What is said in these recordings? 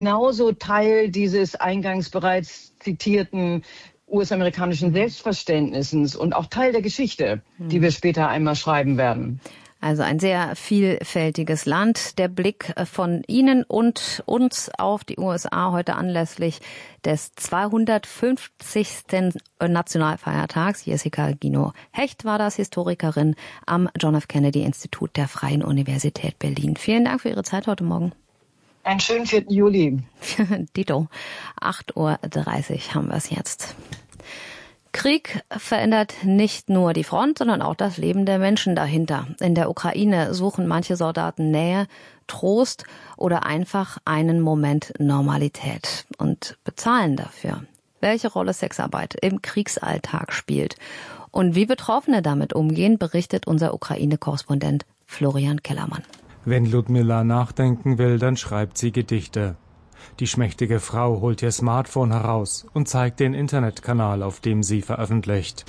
Genauso Teil dieses eingangs bereits zitierten US-amerikanischen Selbstverständnisses und auch Teil der Geschichte, die wir später einmal schreiben werden. Also ein sehr vielfältiges Land. Der Blick von Ihnen und uns auf die USA heute anlässlich des 250. Nationalfeiertags. Jessica Gino-Hecht war das, Historikerin am John F. Kennedy Institut der Freien Universität Berlin. Vielen Dank für Ihre Zeit heute Morgen. Einen schönen 4. Juli. Dito. 8:30 Uhr haben wir es jetzt. Krieg verändert nicht nur die Front, sondern auch das Leben der Menschen dahinter. In der Ukraine suchen manche Soldaten Nähe, Trost oder einfach einen Moment Normalität und bezahlen dafür. Welche Rolle Sexarbeit im Kriegsalltag spielt und wie Betroffene damit umgehen, berichtet unser Ukraine-Korrespondent Florian Kellermann. Wenn Ludmila nachdenken will, dann schreibt sie Gedichte. Die schmächtige Frau holt ihr Smartphone heraus und zeigt den Internetkanal, auf dem sie veröffentlicht.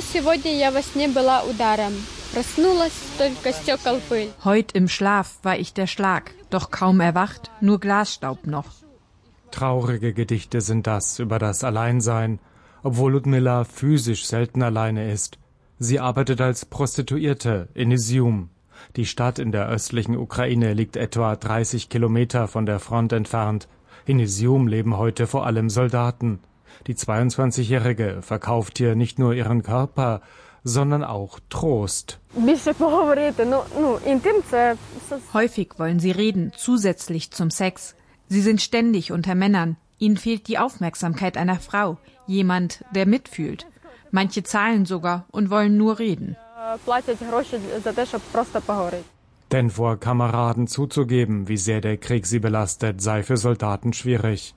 Heut im Schlaf war ich der Schlag, doch kaum erwacht, nur Glasstaub noch. Traurige Gedichte sind das über das Alleinsein, obwohl Ludmila physisch selten alleine ist. Sie arbeitet als Prostituierte in Izium. Die Stadt in der östlichen Ukraine liegt etwa 30 Kilometer von der Front entfernt. In Izium leben heute vor allem Soldaten. Die 22-Jährige verkauft hier nicht nur ihren Körper, sondern auch Trost. Häufig wollen sie reden, zusätzlich zum Sex. Sie sind ständig unter Männern. Ihnen fehlt die Aufmerksamkeit einer Frau, jemand, der mitfühlt. Manche zahlen sogar und wollen nur reden. Denn vor Kameraden zuzugeben, wie sehr der Krieg sie belastet, sei für Soldaten schwierig.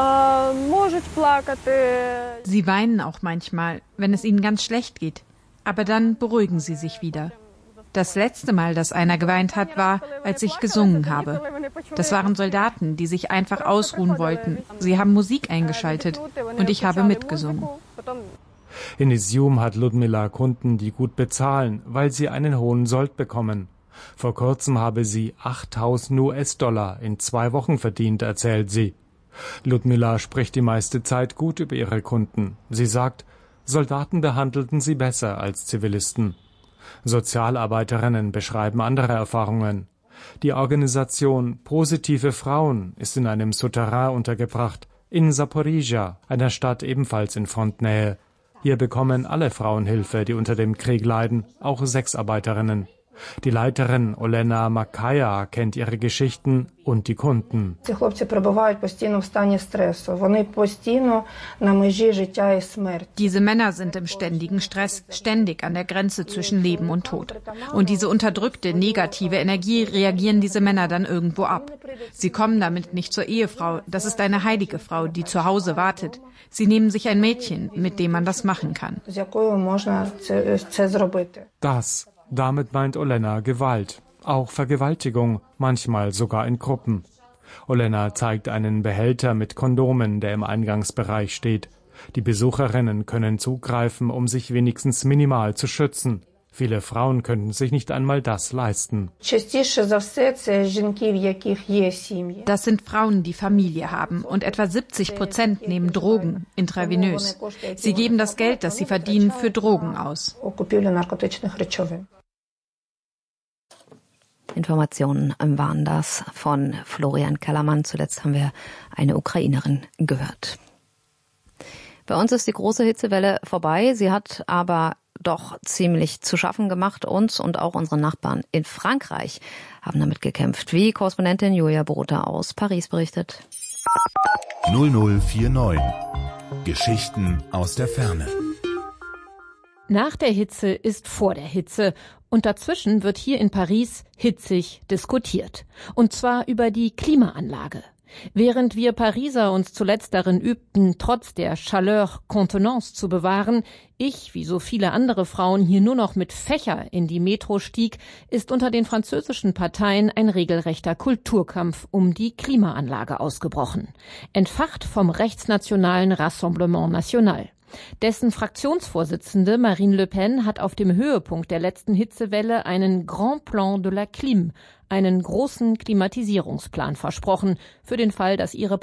Sie weinen auch manchmal, wenn es ihnen ganz schlecht geht. Aber dann beruhigen sie sich wieder. Das letzte Mal, dass einer geweint hat, war, als ich gesungen habe. Das waren Soldaten, die sich einfach ausruhen wollten. Sie haben Musik eingeschaltet und ich habe mitgesungen. In Izium hat Ludmila Kunden, die gut bezahlen, weil sie einen hohen Sold bekommen. Vor kurzem habe sie 8.000 US-Dollar in 2 Wochen verdient, erzählt sie. Ludmila spricht die meiste Zeit gut über ihre Kunden. Sie sagt, Soldaten behandelten sie besser als Zivilisten. Sozialarbeiterinnen beschreiben andere Erfahrungen. Die Organisation Positive Frauen ist in einem Souterrain untergebracht, in Saporizhia, einer Stadt ebenfalls in Frontnähe. Hier bekommen alle Frauen Hilfe, die unter dem Krieg leiden, auch Sexarbeiterinnen. Die Leiterin Olena Makaya kennt ihre Geschichten und die Kunden. Diese Männer sind im ständigen Stress, ständig an der Grenze zwischen Leben und Tod. Und diese unterdrückte, negative Energie reagieren diese Männer dann irgendwo ab. Sie kommen damit nicht zur Ehefrau. Das ist eine heilige Frau, die zu Hause wartet. Sie nehmen sich ein Mädchen, mit dem man das machen kann. Damit meint Olena Gewalt, auch Vergewaltigung, manchmal sogar in Gruppen. Olena zeigt einen Behälter mit Kondomen, der im Eingangsbereich steht. Die Besucherinnen können zugreifen, um sich wenigstens minimal zu schützen. Viele Frauen könnten sich nicht einmal das leisten. Das sind Frauen, die Familie haben, und etwa 70% nehmen Drogen, intravenös. Sie geben das Geld, das sie verdienen, für Drogen aus. Informationen waren das von Florian Kellermann. Zuletzt haben wir eine Ukrainerin gehört. Bei uns ist die große Hitzewelle vorbei. Sie hat aber doch ziemlich zu schaffen gemacht. Uns und auch unsere Nachbarn in Frankreich haben damit gekämpft, wie Korrespondentin Julia Borota aus Paris berichtet. 0049 Geschichten aus der Ferne. Nach der Hitze ist vor der Hitze. Und dazwischen wird hier in Paris hitzig diskutiert. Und zwar über die Klimaanlage. Während wir Pariser uns zuletzt darin übten, trotz der Chaleur Contenance zu bewahren, ich, wie so viele andere Frauen, hier nur noch mit Fächer in die Metro stieg, ist unter den französischen Parteien ein regelrechter Kulturkampf um die Klimaanlage ausgebrochen. Entfacht vom rechtsnationalen Rassemblement National. Dessen Fraktionsvorsitzende Marine Le Pen hat auf dem Höhepunkt der letzten Hitzewelle einen Grand Plan de la Clim, einen großen Klimatisierungsplan versprochen, für den Fall, dass ihre